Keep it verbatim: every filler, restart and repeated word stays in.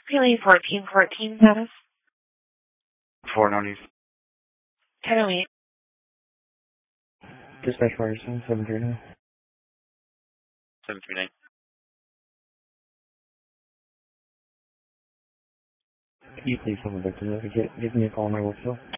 Relay fourteen fourteen status. four no news. ten oh eight. Dispatch fire seven three nine. seven three nine. Can you please have a victim advocate? Give me a call on my work cell.